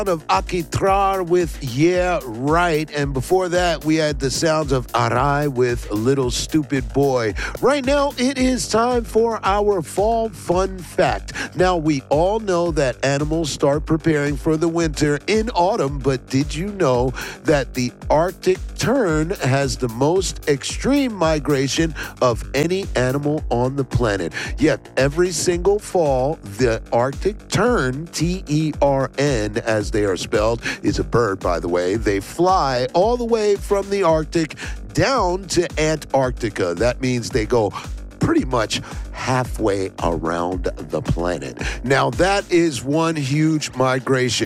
Of Akitrar with Yeah Right. And before that, we had the sounds of Arai with Little Stupid Boy. Right now, it is time for our fall fun fact. Now, we all know that animals start preparing for the winter in autumn, but did you know that the Arctic tern has the most extreme migration of any animal on the planet? Yet, every single fall, the Arctic tern, Tern, as they are spelled, is a bird, by the way. They fly all the way from the Arctic down to Antarctica. That means they go pretty much halfway around the planet. Now, that is one huge migration.